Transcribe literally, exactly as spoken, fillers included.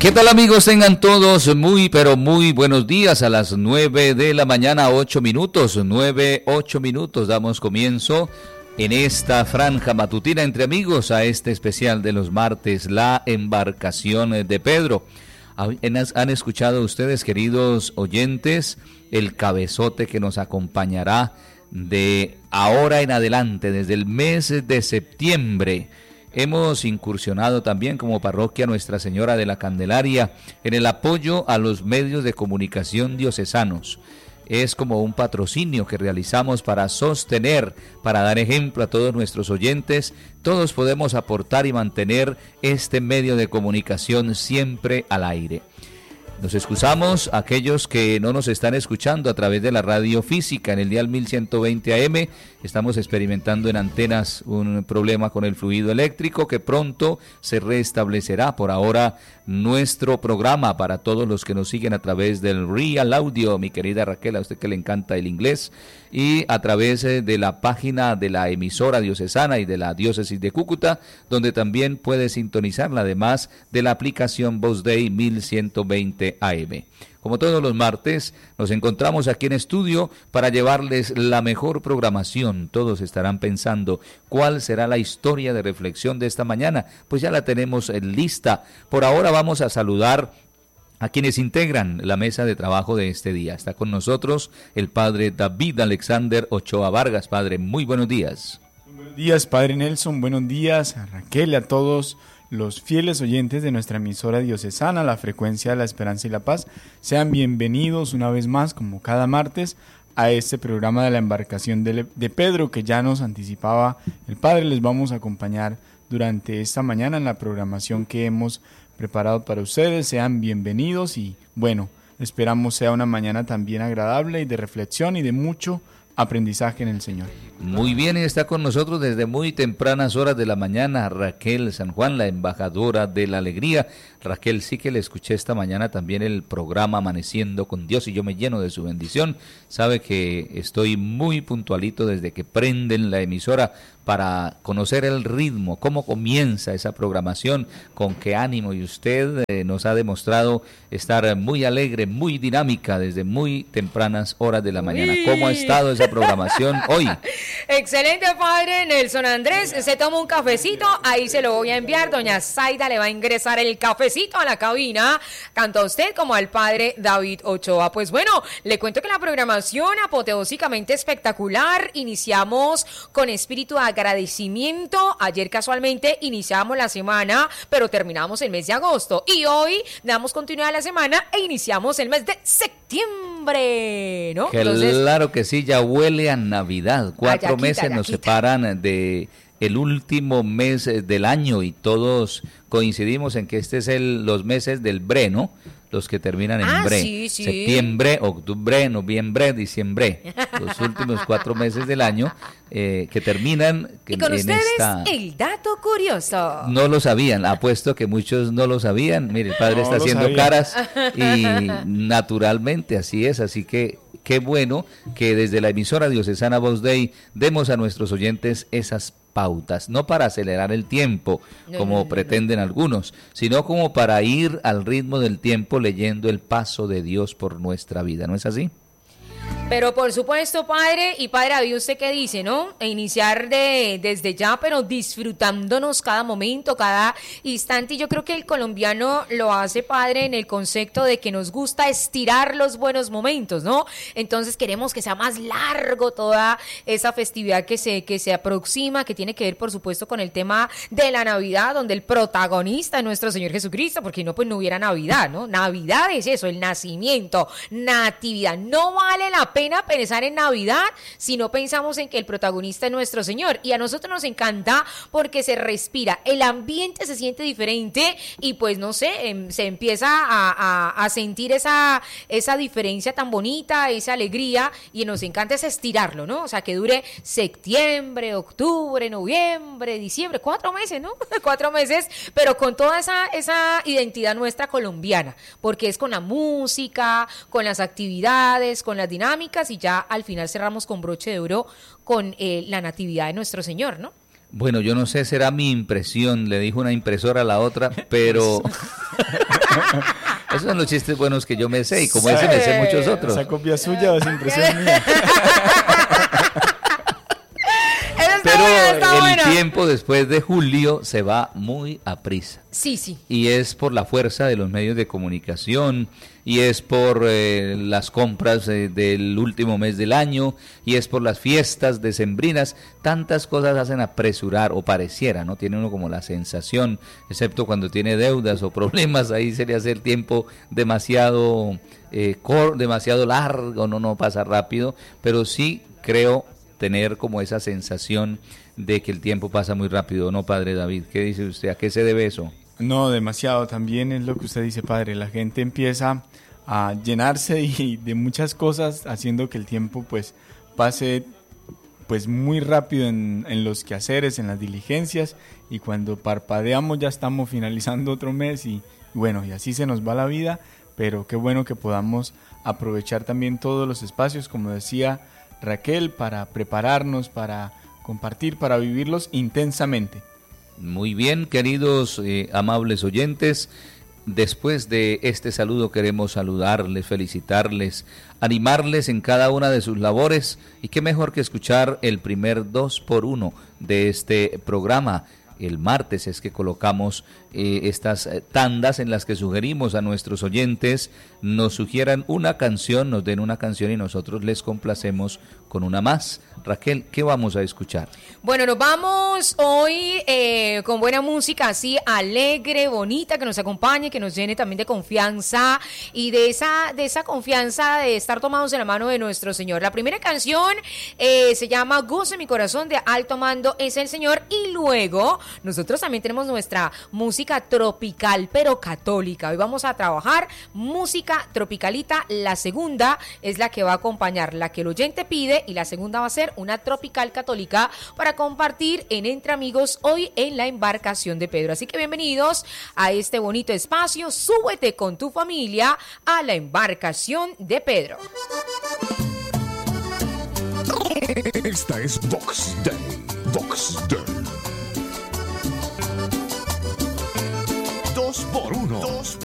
¿Qué tal, amigos? Tengan todos muy, pero muy buenos días. A las nueve de la mañana, ocho minutos, nueve, ocho minutos, damos comienzo en esta franja matutina entre amigos a este especial de los martes, la embarcación de Pedro. ¿Han escuchado ustedes, queridos oyentes, el cabezote que nos acompañará de ahora en adelante, desde el mes de septiembre? Hemos incursionado también como parroquia Nuestra Señora de la Candelaria en el apoyo a los medios de comunicación diocesanos. Es como un patrocinio que realizamos para sostener, para dar ejemplo a todos nuestros oyentes. Todos podemos aportar y mantener este medio de comunicación siempre al aire. Nos excusamos a aquellos que no nos están escuchando a través de la radio física en el dial mil ciento veinte A M. Estamos experimentando en antenas un problema con el fluido eléctrico que pronto se restablecerá. Por ahora, nuestro programa para todos los que nos siguen a través del Real Audio, mi querida Raquel, a usted que le encanta el inglés, y a través de la página de la emisora diocesana y de la diócesis de Cúcuta, donde también puede sintonizarla, además de la aplicación Voz Day mil ciento veinte A M. Como todos los martes, nos encontramos aquí en estudio para llevarles la mejor programación. Todos estarán pensando cuál será la historia de reflexión de esta mañana. Pues ya la tenemos lista. Por ahora vamos a saludar a quienes integran la mesa de trabajo de este día. Está con nosotros el padre David Alexander Ochoa Vargas. Padre, muy buenos días. Buenos días, padre Nelson. Buenos días a Raquel y a todos los fieles oyentes de nuestra emisora diocesana, la frecuencia de la esperanza y la paz. Sean bienvenidos una vez más, como cada martes, a este programa de la embarcación de, de Pedro, que ya nos anticipaba el Padre. Les vamos a acompañar durante esta mañana en la programación que hemos preparado para ustedes. Sean bienvenidos y, bueno, esperamos sea una mañana también agradable y de reflexión y de mucho aprendizaje en el Señor. Muy bien, está con nosotros desde muy tempranas horas de la mañana Raquel San Juan, la embajadora de la alegría. Raquel, sí que le escuché esta mañana también el programa Amaneciendo con Dios y yo me lleno de su bendición. Sabe que estoy muy puntualito desde que prenden la emisora para conocer el ritmo, cómo comienza esa programación, con qué ánimo, y usted eh, nos ha demostrado estar muy alegre, muy dinámica desde muy tempranas horas de la mañana. ¿Cómo ha estado esa programación hoy? Excelente, padre Nelson Andrés. Se toma un cafecito, ahí se lo voy a enviar. Doña Zaida le va a ingresar el cafecito a la cabina, tanto a usted como al padre David Ochoa. Pues bueno, le cuento que la programación apoteósicamente espectacular. Iniciamos con espíritu de agradecimiento. Ayer casualmente iniciamos la semana, pero terminamos el mes de agosto. Y hoy damos continuidad a la semana e iniciamos el mes de septiembre, ¿no? Entonces, claro que sí, ya huele a Navidad. Cuatro ayaquita, meses nos ayaquita. separan de el último mes del año y todos coincidimos en que este es el, los meses del bre, ¿no? Los que terminan en ah, bre. Sí, sí. Septiembre, octubre, noviembre, diciembre. Los últimos cuatro meses del año eh, que terminan que y con en ustedes esta... el dato curioso. No lo sabían, apuesto que muchos no lo sabían. Mire, el padre No está lo haciendo sabía. caras y naturalmente así es, así que qué bueno que desde la emisora diocesana Voz Day demos a nuestros oyentes esas pautas, no para acelerar el tiempo, no, como no, no, pretenden no. algunos, sino como para ir al ritmo del tiempo leyendo el paso de Dios por nuestra vida, ¿no es así? Pero por supuesto, padre, y padre David, ¿usted qué dice, no? E iniciar de, desde ya, pero disfrutándonos cada momento, cada instante. Y yo creo que el colombiano lo hace, padre, en el concepto de que nos gusta estirar los buenos momentos, ¿no? Entonces queremos que sea más largo toda esa festividad que se, que se aproxima, que tiene que ver, por supuesto, con el tema de la Navidad, donde el protagonista es nuestro Señor Jesucristo, porque no, pues no hubiera Navidad, ¿no? Navidad es eso, el nacimiento, natividad. No vale la pena pensar en Navidad si no pensamos en que el protagonista es nuestro Señor. Y a nosotros nos encanta porque se respira, el ambiente se siente diferente y pues no sé, em, se empieza a, a, a sentir esa, esa diferencia tan bonita, esa alegría, y nos encanta es estirarlo, ¿no? O sea, que dure septiembre, octubre, noviembre, diciembre, cuatro meses, ¿no? Cuatro meses, pero con toda esa, esa identidad nuestra colombiana, porque es con la música, con las actividades, con las dinámicas, y ya al final cerramos con broche de oro con eh, la natividad de nuestro Señor, ¿no? Bueno, yo no sé, será mi impresión, le dijo una impresora a la otra, pero Esos son los chistes buenos que yo me sé y como ese me sé muchos otros. ¿Esa copia suya o esa impresión mía? Pero buena, está el buena. tiempo después de julio se va muy aprisa. Sí, sí. Y es por la fuerza de los medios de comunicación, y es por eh, las compras eh, del último mes del año, y es por las fiestas decembrinas. Tantas cosas hacen apresurar, o pareciera, ¿no? Tiene uno como la sensación, excepto cuando tiene deudas o problemas, ahí se le hace el tiempo demasiado, eh, cor, demasiado largo, no, no pasa rápido, pero sí creo tener como esa sensación de que el tiempo pasa muy rápido, ¿no, padre David? ¿Qué dice usted? ¿A qué se debe eso? No, demasiado. También es lo que usted dice, padre. La gente empieza a llenarse y de muchas cosas, haciendo que el tiempo pues pase pues muy rápido en, en los quehaceres, en las diligencias, y cuando parpadeamos ya estamos finalizando otro mes y, y bueno, y así se nos va la vida. Pero qué bueno que podamos aprovechar también todos los espacios, como decía Raquel, para prepararnos, para compartir, para vivirlos intensamente. Muy bien, queridos eh, amables oyentes, después de este saludo queremos saludarles, felicitarles, animarles en cada una de sus labores, y qué mejor que escuchar el primer dos por uno de este programa. El martes es que colocamos eh, estas tandas en las que sugerimos a nuestros oyentes nos sugieran una canción, nos den una canción y nosotros les complacemos con una más. Raquel, ¿qué vamos a escuchar? Bueno, nos vamos hoy eh, con buena música, así alegre, bonita, que nos acompañe, que nos llene también de confianza y de esa, de esa confianza de estar tomados en la mano de nuestro Señor. La primera canción eh, se llama Gozo en mi corazón, de Alto Mando es el Señor, y luego nosotros también tenemos nuestra música tropical, pero católica. Hoy vamos a trabajar música tropicalita. La segunda es la que va a acompañar, la que el oyente pide, y la segunda va a ser una tropical católica para compartir en Entre Amigos hoy en la embarcación de Pedro. Así que bienvenidos a este bonito espacio. Súbete con tu familia a la embarcación de Pedro. Esta es Vox Day. Vox Day. Dos por uno. Dos